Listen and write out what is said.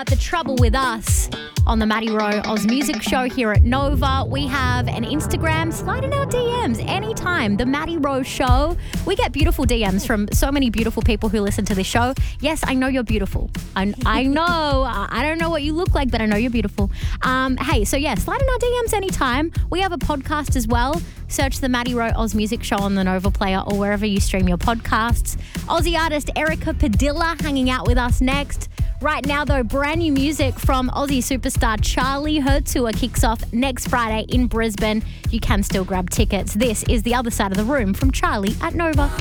The trouble with us on the Maddie Rowe Oz Music Show here at Nova, we have an Instagram. Slide in our DMs anytime. The Maddie Rowe Show. We get beautiful DMs from so many beautiful people who listen to this show. Yes, I know you're beautiful. I know. I don't know what you look like, but I know you're beautiful. Hey, so yeah, slide in our DMs anytime. We have a podcast as well. Search the Maddie Rowe Oz Music Show on the Nova Player or wherever you stream your podcasts. Aussie artist Erica Padilla hanging out with us next. Right now, though, brand new music from Aussie superstar Charlie. Her tour kicks off next Friday in Brisbane. You can still grab tickets. This is The Other Side of the Room from Charlie at Nova.